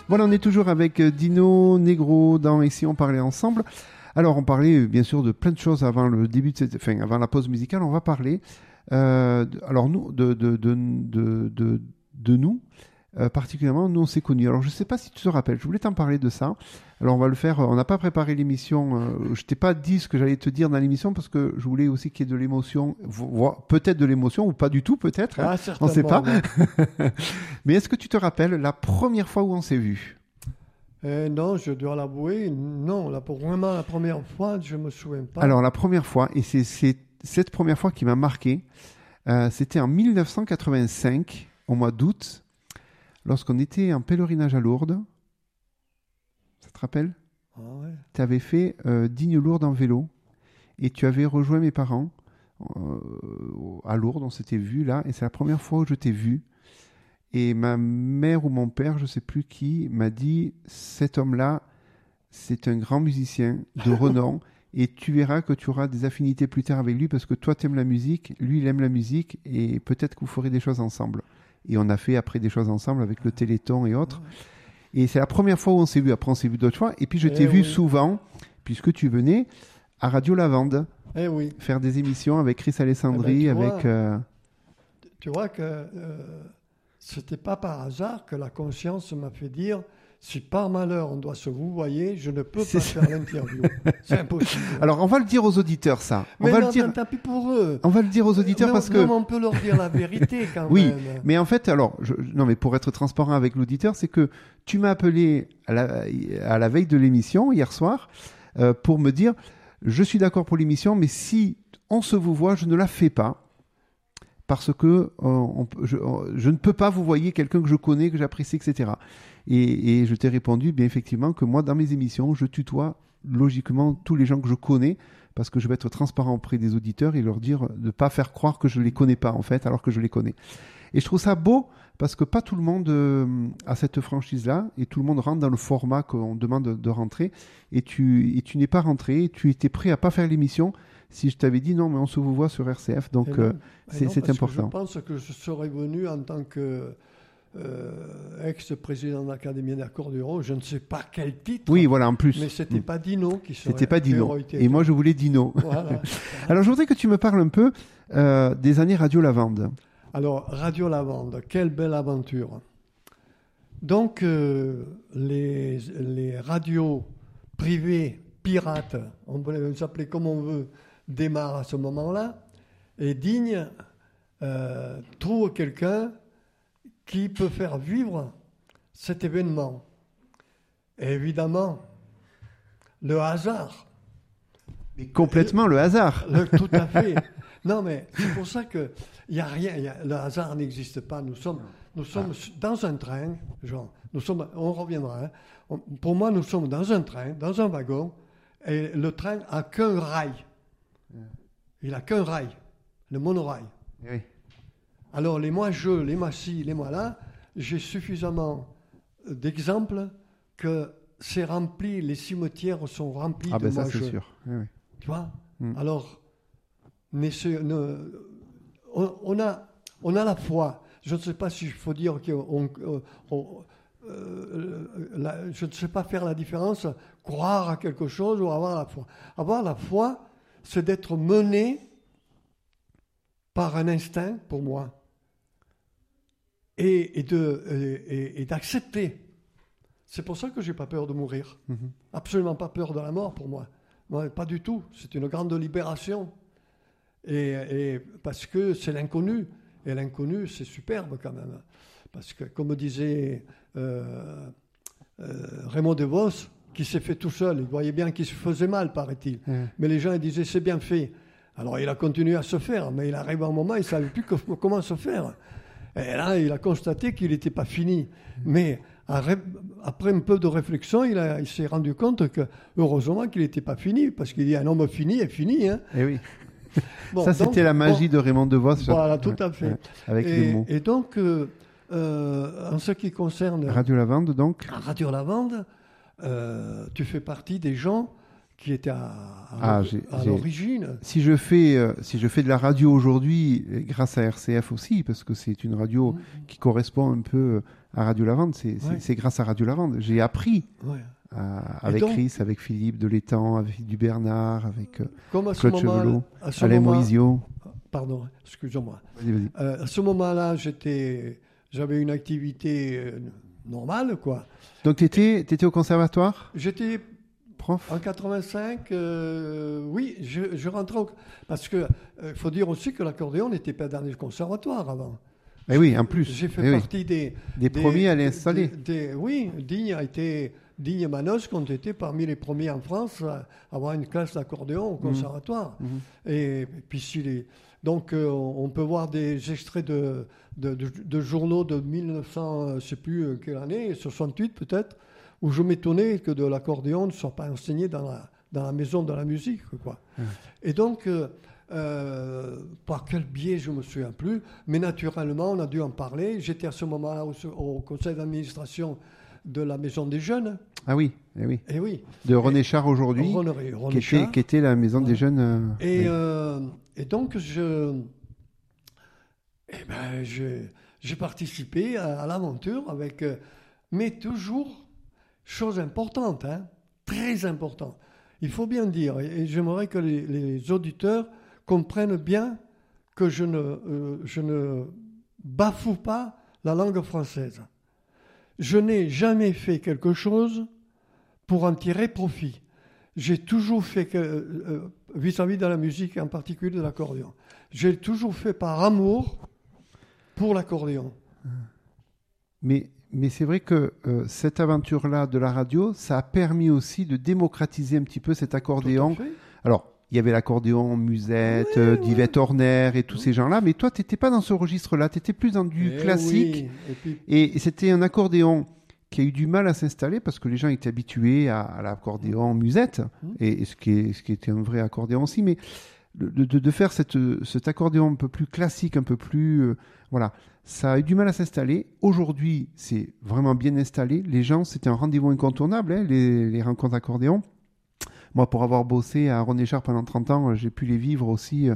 Voilà, on est toujours avec Dino Negro dans Ici on parlait ensemble. Alors on parlait bien sûr de plein de choses avant le début de avant la pause musicale. On va parler alors nous de nous. Particulièrement, nous on s'est connus. Alors je ne sais pas si tu te rappelles, je voulais t'en parler de ça. Alors on va le faire, on n'a pas préparé l'émission, je t'ai pas dit ce que j'allais te dire dans l'émission parce que je voulais aussi qu'il y ait de l'émotion, peut-être de l'émotion ou pas du tout peut-être, Ah, on ne sait pas. Ouais. Mais est-ce que tu te rappelles la première fois où on s'est vus? Non, je dois l'avouer, non, vraiment la première fois, je ne me souviens pas. Alors la première fois, et c'est cette première fois qui m'a marqué, c'était en 1985, au mois d'août, lorsqu'on était en pèlerinage à Lourdes. Ça te rappelle? Ah ouais. Tu avais fait Digne-Lourdes en vélo et tu avais rejoint mes parents à Lourdes, on s'était vus là, et c'est la première fois où je t'ai vu. Et ma mère ou mon père, je ne sais plus qui, m'a dit « Cet homme-là, c'est un grand musicien de renom et tu verras que tu auras des affinités plus tard avec lui parce que toi, tu aimes la musique, lui, il aime la musique et peut-être que vous ferez des choses ensemble. » Et on a fait après des choses ensemble avec le Téléthon et autres. Et c'est la première fois où on s'est vu. Après, on s'est vu d'autres fois. Et puis, je t'ai vu souvent, puisque tu venais à Radio Lavande faire des émissions avec Chris Alessandri. Tu vois que c'était pas par hasard que la conscience m'a fait dire si par malheur on doit se vouvoyer, je ne peux pas faire l'interview. C'est impossible. Alors, on va le dire aux auditeurs, ça. Mais tant pis pour eux. On va le dire aux auditeurs parce que... Non, on peut leur dire la vérité quand oui, même. Oui, mais en fait, mais pour être transparent avec l'auditeur, c'est que tu m'as appelé à la veille de l'émission, hier soir, pour me dire, je suis d'accord pour l'émission, mais si on se vouvoie, je ne la fais pas. Parce que je ne peux pas vous voyer quelqu'un que je connais, que j'apprécie, etc. Et je t'ai répondu, bien effectivement, que moi, dans mes émissions, je tutoie logiquement tous les gens que je connais, parce que je vais être transparent auprès des auditeurs et leur dire de ne pas faire croire que je ne les connais pas, en fait, alors que je les connais. Et je trouve ça beau, parce que pas tout le monde a cette franchise-là, et tout le monde rentre dans le format qu'on demande de rentrer, et tu n'es pas rentré, et tu étais prêt à pas faire l'émission, si je t'avais dit non, mais on se vous voit sur RCF, donc c'est important. Je pense que je serais venu en tant que ex-président de l'Académie d'accordéon, je ne sais pas quel titre. Oui, voilà, en plus. Mais c'était pas Dino qui serait. C'était pas Dino. Et moi, je voulais Dino. Voilà. Alors, je voudrais que tu me parles un peu des années Radio Lavande. Alors, Radio Lavande, quelle belle aventure. Donc, les radios privées, pirates, on peut les appeler comme on veut, démarrent à ce moment-là, et Digne trouve quelqu'un qui peut faire vivre cet événement. Et évidemment, le hasard. Mais complètement le hasard. Tout à fait. Non, mais c'est pour ça que y a rien. Le hasard n'existe pas. Nous sommes dans un train. On reviendra. Pour moi, nous sommes dans un train, dans un wagon, et le train a qu'un rail. Il a qu'un rail, le monorail. Oui. Alors, les moi ci, les moi là, j'ai suffisamment d'exemples que c'est rempli, les cimetières sont remplis de moi ça, c'est sûr. Oui. Tu vois Alors, on a la foi. Je ne sais pas s'il faut dire je ne sais pas faire la différence, croire à quelque chose ou avoir la foi. Avoir la foi, c'est d'être mené par un instinct, pour moi, et d'accepter. C'est pour ça que j'ai pas peur de mourir. Absolument pas peur de la mort pour moi. Non, pas du tout. C'est une grande libération. Et parce que c'est l'inconnu. Et l'inconnu, c'est superbe quand même. Parce que, comme disait Raymond DeVos, qui s'est fait tout seul, il voyait bien qu'il se faisait mal, paraît-il. Mais les gens ils disaient, c'est bien fait. Alors il a continué à se faire, mais il arrive un moment, il ne savait plus comment se faire. Et là, il a constaté qu'il n'était pas fini. Mais après un peu de réflexion, il s'est rendu compte que, heureusement, qu'il n'était pas fini, parce qu'il dit un homme fini est fini. Hein. Et oui. Ça, c'était la magie de Raymond DeVos. Voilà, tout à fait. Avec les mots. Et donc, en ce qui concerne... Radio Lavande, donc Radio Lavande, tu fais partie des gens qui étaient à l'origine. Si je fais de la radio aujourd'hui, grâce à RCF aussi, parce que c'est une radio qui correspond un peu à Radio Lavande. C'est grâce à Radio Lavande. J'ai appris avec donc, Chris, avec Philippe Delétang, avec Philippe Dubernard, avec comme Claude Chevelot, Alain Moisio. Pardon, excusez-moi. Vas-y. À ce moment-là, j'avais une activité normale, quoi. Donc, tu étais au conservatoire? J'étais prof. En 85, oui, je rentrais parce que faut dire aussi que l'accordéon n'était pas dans les conservatoires avant. Et oui, en plus. J'ai fait partie des premiers à l'installer. Oui, Digne et Manos ont été parmi les premiers en France à avoir une classe d'accordéon au conservatoire. Et puis donc on peut voir des extraits de journaux de 1900, je ne sais plus quelle année, 68 peut-être, où je m'étonnais que de l'accordéon ne soit pas enseigné dans la maison de la musique, quoi. Et donc, par quel biais, je ne me souviens plus, mais naturellement, on a dû en parler. J'étais à ce moment-là au conseil d'administration de la Maison des Jeunes. Ah oui, oui. Et oui. De René Char aujourd'hui, qui était la Maison des Jeunes. Et donc, j'ai participé à l'aventure avec... mais toujours... Chose importante, très importante. Il faut bien dire, et j'aimerais que les auditeurs comprennent bien que je ne bafoue pas la langue française. Je n'ai jamais fait quelque chose pour en tirer profit. J'ai toujours fait, vis-à-vis de la musique, en particulier de l'accordéon, j'ai toujours fait par amour pour l'accordéon. Mais c'est vrai que cette aventure-là de la radio, ça a permis aussi de démocratiser un petit peu cet accordéon. Alors, il y avait l'accordéon Musette, d'Yvette Horner et tous ces gens-là, mais toi, tu n'étais pas dans ce registre-là, tu étais plus dans du classique. Oui. Et c'était un accordéon qui a eu du mal à s'installer parce que les gens étaient habitués à l'accordéon Musette, et ce qui était un vrai accordéon aussi, mais de faire cet accordéon un peu plus classique, un peu plus... voilà. Ça a eu du mal à s'installer. Aujourd'hui, c'est vraiment bien installé. Les gens, c'était un rendez-vous incontournable, les rencontres accordéon. Moi, pour avoir bossé à René Char pendant 30 ans, j'ai pu les vivre aussi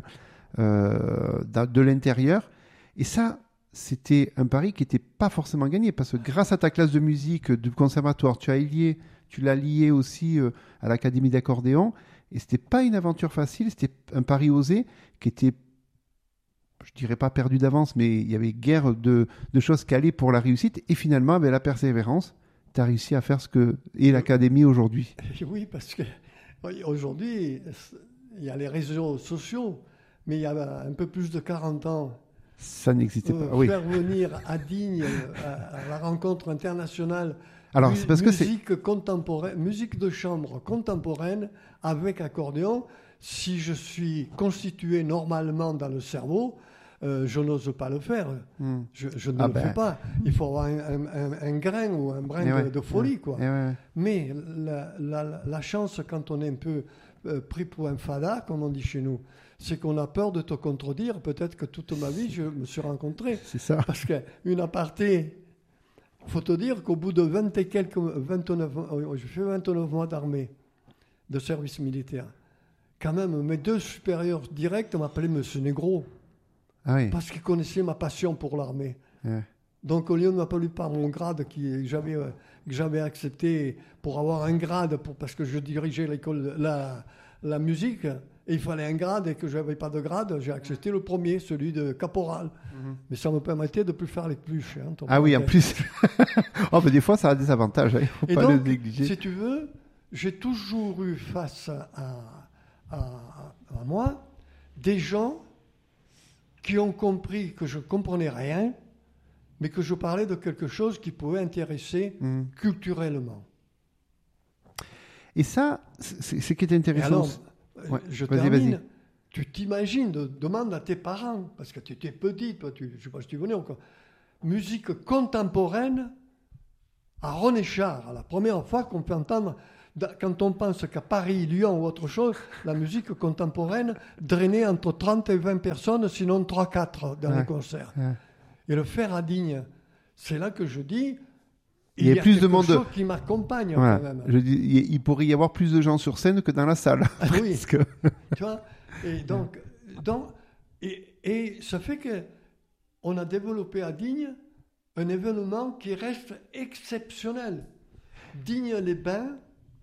de l'intérieur. Et ça, c'était un pari qui n'était pas forcément gagné, parce que grâce à ta classe de musique du conservatoire, tu l'as lié aussi à l'Académie d'accordéon. Et c'était pas une aventure facile, c'était un pari osé qui était... je dirais pas perdu d'avance, mais il y avait guère de choses calées pour la réussite. Et finalement, avec la persévérance, tu as réussi à faire ce que est l'Académie aujourd'hui. Oui, parce que aujourd'hui, il y a les réseaux sociaux, mais il y a un peu plus de 40 ans, ça n'existait pas. Faire venir à Digne à la rencontre internationale Alors, c'est parce musique de chambre contemporaine avec accordéon. Si je suis constitué normalement dans le cerveau, je n'ose pas le faire. Je ne le fais pas. Il faut avoir un grain ou un brin de folie, quoi. Mais la chance, quand on est un peu pris pour un fada, comme on dit chez nous, c'est qu'on a peur de te contredire. Peut-être que toute ma vie, je me suis rencontré. C'est ça. Parce qu'une aparté, il faut te dire qu'au bout de 29 mois d'armée, de service militaire, quand même, mes deux supérieurs directs m'appelaient Monsieur Négro. Ah oui. Parce qu'ils connaissaient ma passion pour l'armée. Ouais. Donc, au lieu de m'appeler par mon grade que j'avais accepté pour avoir un grade, parce que je dirigeais l'école, la musique, et il fallait un grade et que je n'avais pas de grade, j'ai accepté le premier, celui de caporal. Mais ça me permettait de ne plus faire les pluches. Oui, en plus. Mais des fois, ça a des avantages. Il ne faut pas le négliger. Si tu veux, j'ai toujours eu face à moi des gens qui ont compris que je ne comprenais rien, mais que je parlais de quelque chose qui pouvait intéresser culturellement. Et ça, c'est ce qui est intéressant. Je termine. Tu t'imagines, demande à tes parents, parce que tu étais petit, toi, je ne sais pas si tu venais encore. Musique contemporaine à René Char, la première fois qu'on peut entendre, quand on pense qu'à Paris, Lyon ou autre chose, la musique contemporaine drainait entre 30 et 20 personnes, sinon 3-4 dans les concerts. Et le faire à Digne, c'est là que je dis... Il y a plus de monde qui m'accompagne quand même. Je dis, il pourrait y avoir plus de gens sur scène que dans la salle. Oui. Tu vois. Et donc, et ça fait que on a développé à Digne un événement qui reste exceptionnel. Digne-les-Bains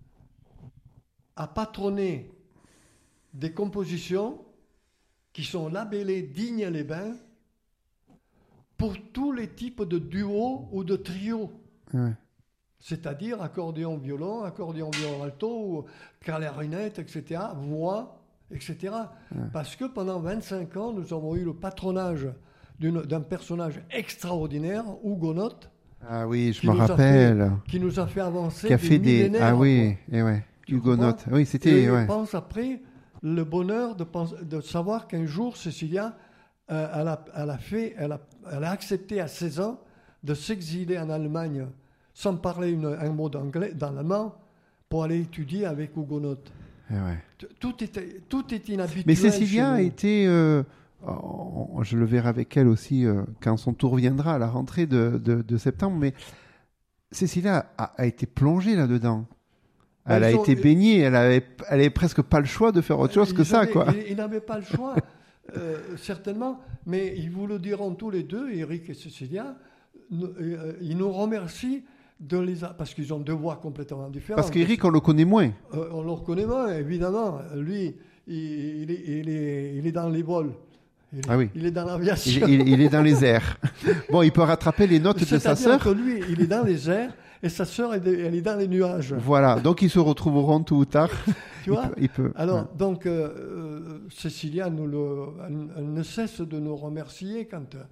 a patronné des compositions qui sont labellées Digne-les-Bains pour tous les types de duos ou de trios. Ouais. C'est-à-dire accordéon-violon alto, clarinette, etc., voix, etc. Ouais. Parce que pendant 25 ans, nous avons eu le patronage d'un personnage extraordinaire, Huguenot. Ah oui, je me rappelle. Qui nous a fait avancer Qui a fait des... millénaires. Ah oui, et ouais. Huguenot. Oui, c'était... Et ouais. je pense après le bonheur de savoir qu'un jour, Cécilia, elle a accepté à 16 ans de s'exiler en Allemagne sans parler un mot d'allemand pour aller étudier avec Huguenot. Ouais. Tout est inhabituel. Mais Cécilia a été... je le verrai avec elle aussi quand son tour viendra à la rentrée de septembre, mais Cécilia a été plongée là-dedans. Elle a été baignée, elle avait presque pas le choix de faire autre chose que ça, quoi. Ils n'avaient pas le choix, certainement, mais ils vous le diront tous les deux, Eric et Cécilia, ils nous remercient parce qu'ils ont deux voix complètement différentes. Parce qu'Eric, on le connaît moins. On le reconnaît moins, évidemment. Lui, il est dans les vols. Il est dans l'aviation. Il est dans les airs. Bon, il peut rattraper les notes de sa sœur. Que lui, il est dans les airs et sa sœur, elle est dans les nuages. Voilà, donc ils se retrouveront tôt ou tard. Tu vois ? Il peut. Alors, donc, Cécilia, elle ne cesse de nous remercier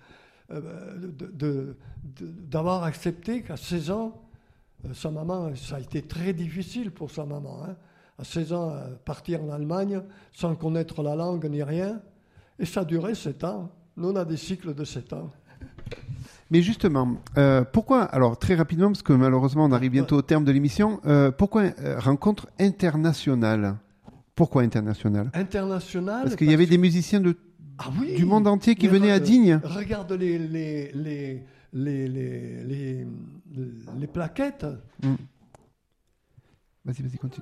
d'avoir accepté qu'à 16 ans, sa maman, ça a été très difficile pour sa maman. Hein, à 16 ans, partir en Allemagne sans connaître la langue ni rien. Et ça a duré 7 ans. Nous, on a des cycles de 7 ans. Mais justement, pourquoi, alors très rapidement, parce que malheureusement on arrive bientôt au terme de l'émission, pourquoi rencontre internationale ? Pourquoi internationale ? Internationale parce qu'il y avait des musiciens du monde entier qui venaient à Digne. Regarde les plaquettes. Vas-y, continue.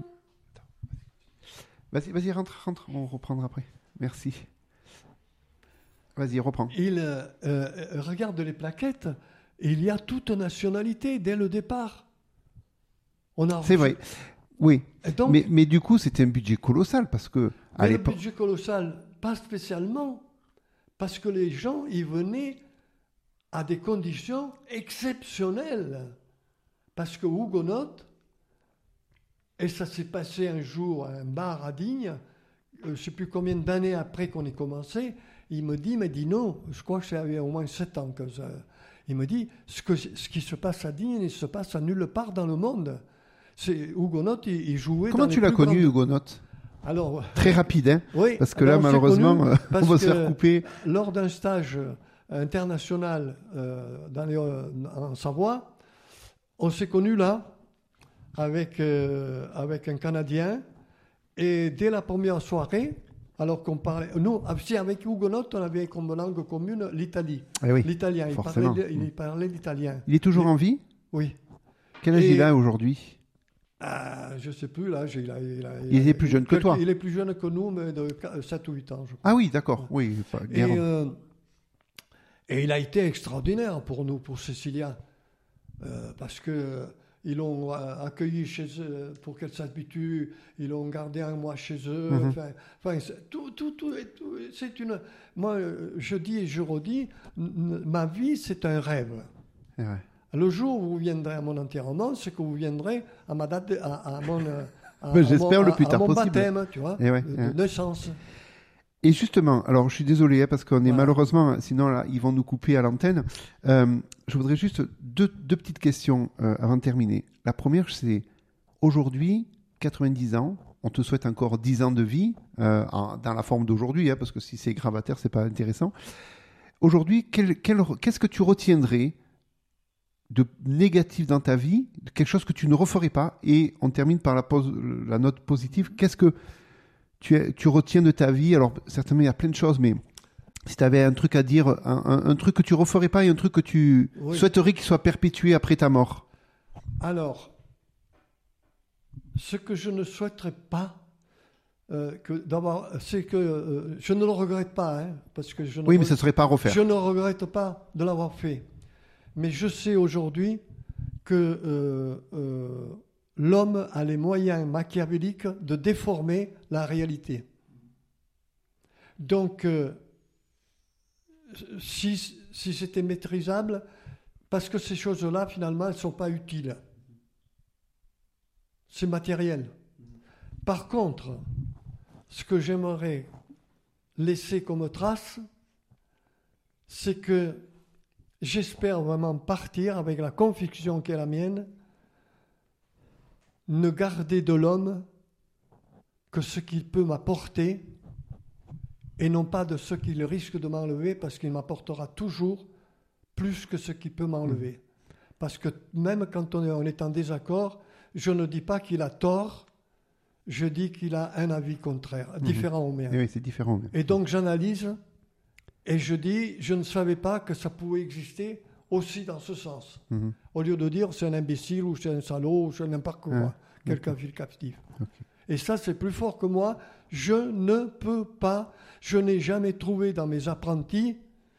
Vas-y, rentre, on reprendra après. Merci. Vas-y, reprends. Regarde les plaquettes, il y a toute nationalité dès le départ. C'est vrai, oui. Donc, mais du coup, c'était un budget colossal parce que à l'époque. Le budget colossal, pas spécialement, parce que les gens y venaient à des conditions exceptionnelles. Parce que Huguenot, et ça s'est passé un jour à un bar à Digne, je ne sais plus combien d'années après qu'on ait commencé. Il me dit, non, je crois que ça avait au moins 7 ans que ça. Il me dit, ce qui se passe à Digne, il se passe à nulle part dans le monde. Huguenot, il jouait. Comment tu l'as connu, Huguenot ? Alors, très rapide, hein. Oui. Parce que là, malheureusement, on va se faire couper. Lors d'un stage international en Savoie, on s'est connus là, avec un Canadien, et dès la première soirée, alors qu'on parlait... Nous, avec Huguenot, on avait comme langue commune l'Italie. Eh oui, l'italien. Il parlait l'italien. Il est toujours en vie ? Oui. Quel âge il a aujourd'hui ? Je ne sais plus, là. Il est plus jeune que toi ? Il est plus jeune que nous, mais de 7 ou 8 ans, je crois. Ah oui, d'accord. Oui, et il a été extraordinaire pour nous, pour Cécilia. Parce que... Ils l'ont accueilli chez eux pour qu'elle s'habitue. Ils l'ont gardé un mois chez eux. Tout, c'est une. Moi, je dis et je redis, ma vie, c'est un rêve. Ouais. Le jour où vous viendrez à mon enterrement, c'est que vous viendrez à ma date, à mon. J'espère le plus tard mon possible. Baptême, tu vois, de naissance. Et justement, alors je suis désolé parce qu'on est malheureusement, sinon là, ils vont nous couper à l'antenne. Je voudrais juste deux petites questions avant de terminer. La première, c'est aujourd'hui, 90 ans, on te souhaite encore 10 ans de vie dans la forme d'aujourd'hui, parce que si c'est gravataire, c'est pas intéressant. Aujourd'hui, qu'est-ce que tu retiendrais de négatif dans ta vie, quelque chose que tu ne referais pas, et on termine par la note positive. Qu'est-ce que tu retiens de ta vie? Alors, certainement, il y a plein de choses, mais si tu avais un truc à dire, un truc que tu referais pas et un truc que tu souhaiterais qu'il soit perpétué après ta mort. Alors, ce que je ne souhaiterais pas, c'est que je ne le regrette pas, parce que mais ça ne serait pas à refaire. Je ne regrette pas de l'avoir fait. Mais je sais aujourd'hui que l'homme a les moyens machiavéliques de déformer la réalité. Donc, si c'était maîtrisable, parce que ces choses-là, finalement, elles ne sont pas utiles. C'est matériel. Par contre, ce que j'aimerais laisser comme trace, c'est que j'espère vraiment partir avec la conviction qui est la mienne, ne garder de l'homme que ce qu'il peut m'apporter et non pas de ce qu'il risque de m'enlever, parce qu'il m'apportera toujours plus que ce qu'il peut m'enlever. Parce que même quand on est en désaccord, je ne dis pas qu'il a tort, je dis qu'il a un avis contraire, différent au mien. Oui, c'est différent. Et donc j'analyse et je dis, je ne savais pas que ça pouvait exister aussi dans ce sens. Au lieu de dire c'est un imbécile ou c'est un salaud ou c'est n'importe quoi, quelqu'un file captif. Et ça, c'est plus fort que moi. Je ne peux pas, je n'ai jamais trouvé dans mes apprentis,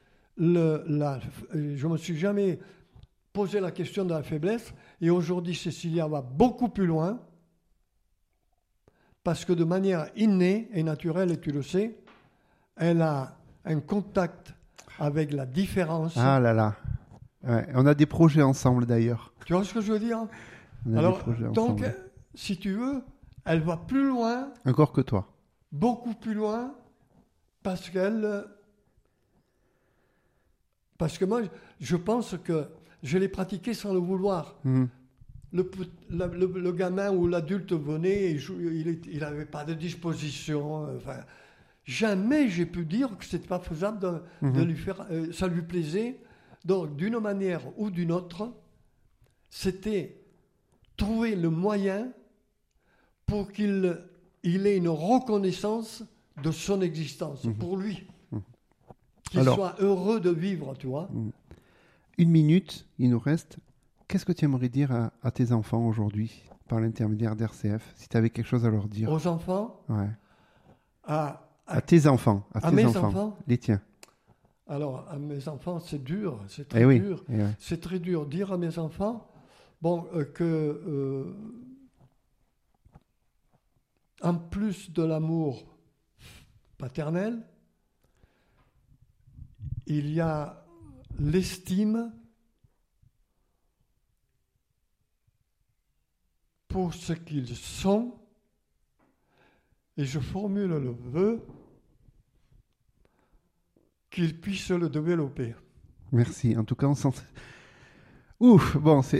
je me suis jamais posé la question de la faiblesse. Et aujourd'hui, Cécilia va beaucoup plus loin, parce que de manière innée et naturelle, et tu le sais, elle a un contact avec la différence. Ah là là. Ouais, on a des projets ensemble d'ailleurs. Tu vois ce que je veux dire? Alors, donc, si tu veux, elle va plus loin. Encore que toi. Beaucoup plus loin, parce que moi, je pense que je l'ai pratiqué sans le vouloir. Le gamin ou l'adulte venait, et il n'avait pas de disposition. Enfin, jamais j'ai pu dire que ce n'était pas faisable de lui faire. Ça lui plaisait. Donc, d'une manière ou d'une autre, c'était trouver le moyen pour qu'il ait une reconnaissance de son existence, pour lui. Qu'il soit heureux de vivre, tu vois. 1 minute, il nous reste. Qu'est-ce que tu aimerais dire à tes enfants aujourd'hui, par l'intermédiaire d'RCF, si tu avais quelque chose à leur dire? Aux enfants? Ouais. À tes enfants. À mes enfants? Les tiens. Alors, à mes enfants, c'est dur, c'est très dur. Ouais. C'est très dur. Dire à mes enfants, en plus de l'amour paternel, il y a l'estime pour ce qu'ils sont, et je formule le vœu qu'ils puissent le développer. Merci. En tout cas, on sent... Ouf, bon, c'est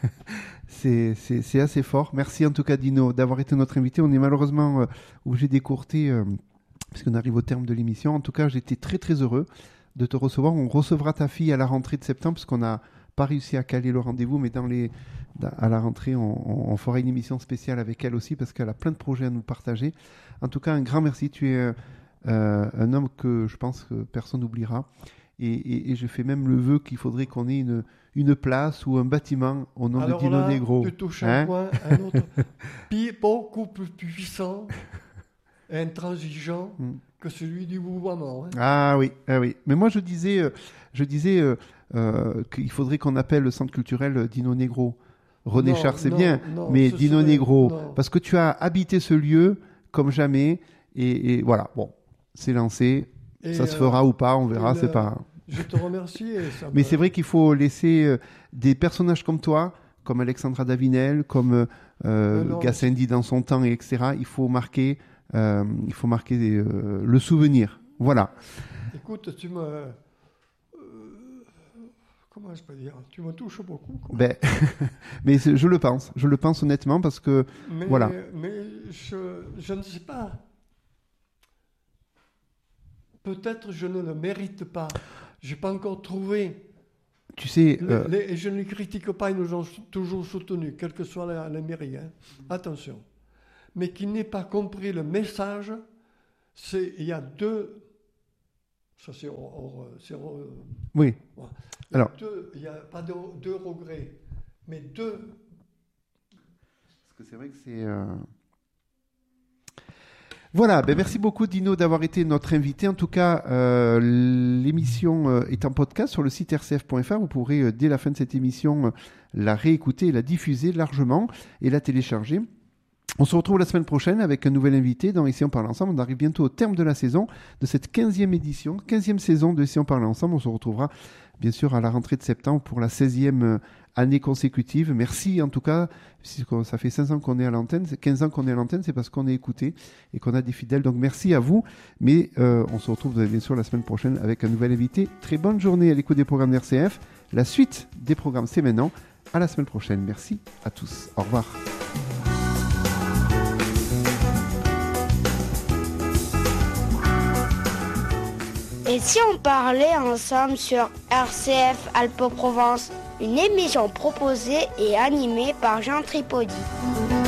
assez fort. Merci en tout cas, Dino, d'avoir été notre invité. On est malheureusement obligé d'écourter parce qu'on arrive au terme de l'émission. En tout cas, j'étais très très heureux de te recevoir. On recevra ta fille à la rentrée de septembre parce qu'on n'a pas réussi à caler le rendez-vous, mais à la rentrée, on fera une émission spéciale avec elle aussi parce qu'elle a plein de projets à nous partager. En tout cas, un grand merci. Tu es un homme que je pense que personne n'oubliera. Et je fais même le vœu qu'il faudrait qu'on ait une place ou un bâtiment au nom de Dino Negro. Tu touches un point, un autre, beaucoup plus puissant et intransigeant que celui du vouvoiement. Ah oui. Mais moi, je disais qu'il faudrait qu'on appelle le centre culturel Dino Negro. René Char, c'est bien, mais Dino Negro, parce que tu as habité ce lieu comme jamais. Et voilà, bon, c'est lancé. Et ça se fera ou pas, on verra, c'est pas... Je te remercie. Mais c'est vrai qu'il faut laisser des personnages comme toi, comme Alexandra Davinel, comme Gassendi dans son temps, etc. Il faut marquer le souvenir. Voilà. Écoute, comment je peux dire? Tu me touches beaucoup. Mais je le pense honnêtement parce que... voilà. Mais je ne sais pas. Peut-être je ne le mérite pas. Je n'ai pas encore trouvé. Tu sais... et je ne les critique pas, ils nous ont toujours soutenus, quelle que soit la mairie. Attention. Mais qui n'ait pas compris le message, il y a deux... Ça, c'est oui. Voilà. Alors... Il n'y a pas deux regrets, mais deux... Parce que c'est vrai que c'est... Voilà, merci beaucoup Dino d'avoir été notre invité. En tout cas, l'émission est en podcast sur le site rcf.fr. Vous pourrez, dès la fin de cette émission, la réécouter, la diffuser largement et la télécharger. On se retrouve la semaine prochaine avec un nouvel invité dans Ici on parle ensemble. On arrive bientôt au terme de la saison, de cette 15e saison de Ici on parle ensemble. On se retrouvera bien sûr à la rentrée de septembre pour la 16e année consécutive. Merci en tout cas, ça fait 15 ans qu'on est à l'antenne, c'est parce qu'on est écouté et qu'on a des fidèles. Donc merci à vous, mais on se retrouve bien sûr la semaine prochaine avec un nouvel invité. Très bonne journée à l'écoute des programmes d'RCF. La suite des programmes, c'est maintenant. À la semaine prochaine. Merci à tous. Au revoir. Et si on parlait ensemble sur RCF Alpes-Provence, une émission proposée et animée par Jean Tripodi.